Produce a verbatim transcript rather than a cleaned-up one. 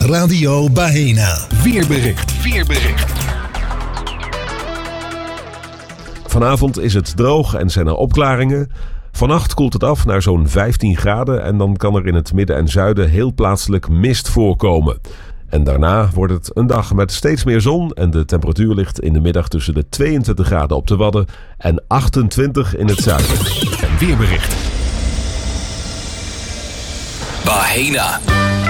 Radio Bahena. Weerbericht. Weerbericht. Vanavond is het droog en zijn er opklaringen. Vannacht koelt het af naar zo'n vijftien graden en dan kan er in het midden en zuiden heel plaatselijk mist voorkomen. En daarna wordt het een dag met steeds meer zon en de temperatuur ligt in de middag tussen de tweeëntwintig graden op de Wadden en achtentwintig in het zuiden. En weerbericht. Bahena.